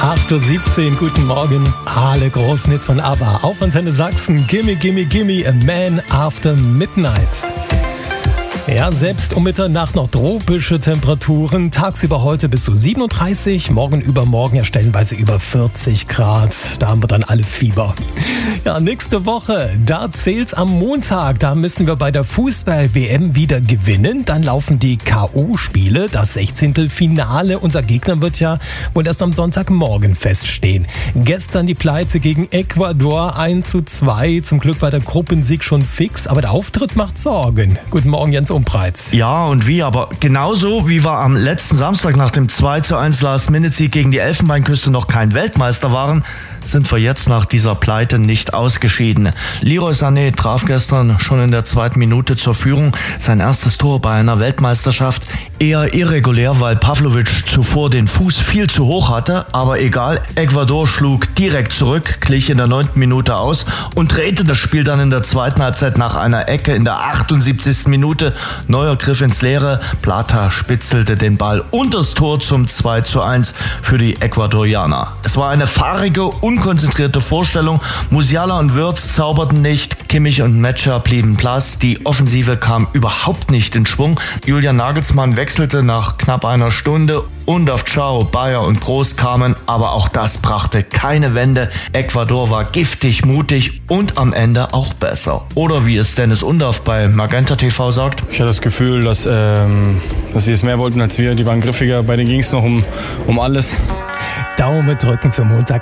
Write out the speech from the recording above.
8:17 Uhr, guten Morgen. Alle großen Hits von ABBA auf Antenne Sachsen. Gimme, gimme, gimme, a man after midnight. Ja, selbst um Mitternacht noch tropische Temperaturen. Tagsüber heute bis zu 37, morgen übermorgen ja stellenweise über 40 Grad. Da haben wir dann alle Fieber. Ja, nächste Woche, da zählt's am Montag. Da müssen wir bei der Fußball-WM wieder gewinnen. Dann laufen die K.O.-Spiele, das 16. Finale. Unser Gegner wird ja wohl erst am Sonntagmorgen feststehen. Gestern die Pleite gegen Ecuador 1:2. Zum Glück war der Gruppensieg schon fix, aber der Auftritt macht Sorgen. Guten Morgen, Jens Umbreitz. Ja, und wie, aber genauso wie wir am letzten Samstag nach dem 2:1 Last-Minute-Sieg gegen die Elfenbeinküste noch kein Weltmeister waren, sind wir jetzt nach dieser Pleite nicht ausgeschieden. Leroy Sané traf gestern schon in der 2. Minute zur Führung. Sein erstes Tor bei einer Weltmeisterschaft. Eher irregulär, weil Pavlovic zuvor den Fuß viel zu hoch hatte. Aber egal, Ecuador schlug direkt zurück, glich in der 9. Minute aus und drehte das Spiel dann in der zweiten Halbzeit nach einer Ecke in der 78. Minute. Neuer Griff ins Leere. Plata spitzelte den Ball unters Tor zum 2:1 für die Ecuadorianer. Es war eine fahrige, unkonzentrierte Vorstellung. Musiala und Wirtz zauberten nicht. Kimmich und Metscher blieben blass. Die Offensive kam überhaupt nicht in Schwung. Julian Nagelsmann wechselte nach knapp einer Stunde. Undaf, Ciao, Bayer und Groß kamen, aber auch das brachte keine Wende. Ecuador war giftig, mutig und am Ende auch besser. Oder wie es Dennis Undaf bei Magenta TV sagt: Ich hatte das Gefühl, dass sie es mehr wollten als wir. Die waren griffiger, bei denen ging es noch um alles. Daumen drücken für Montag.